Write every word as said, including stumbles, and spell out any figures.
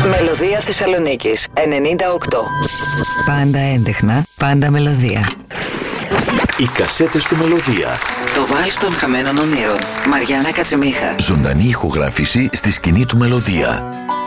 Μελωδία Θεσσαλονίκης ενενήντα οκτώ. Πάντα έντεχνα, πάντα μελωδία. Οι κασέτες του Μελωδία. Το βάλς των χαμένων ονείρων. Μαριάννα Κατσιμίχα. Ζωντανή ηχογράφηση στη σκηνή του Μελωδία.